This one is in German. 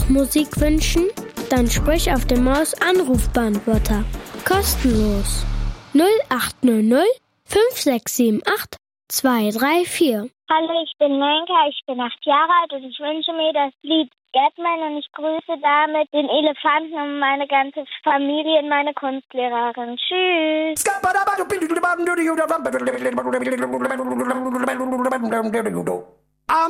auch Musik wünschen? Dann sprich auf dem Maus-Anrufbeantworter. Kostenlos. 0800 5678 234. Hallo, ich bin Lenka, ich bin 8 Jahre alt und ich wünsche mir das Lied Batman und ich grüße damit den Elefanten und meine ganze Familie und meine Kunstlehrerin. Tschüss!